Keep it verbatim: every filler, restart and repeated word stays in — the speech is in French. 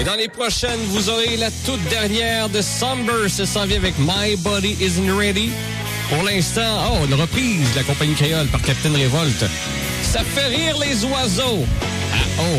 dans les prochaines, vous aurez la toute dernière de Somber. Ça s'en vient avec My Body Isn't Ready. Pour l'instant, oh, une reprise de la compagnie créole par Captain Révolte. Ça fait rire les oiseaux. Ah, oh.